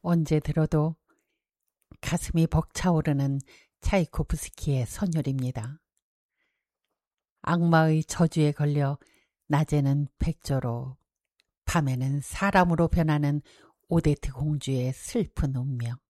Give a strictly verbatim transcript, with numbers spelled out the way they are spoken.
언제 들어도 가슴이 벅차오르는 차이코프스키의 선율입니다. 악마의 저주에 걸려 낮에는 백조로, 밤에는 사람으로 변하는 오데트 공주의 슬픈 운명.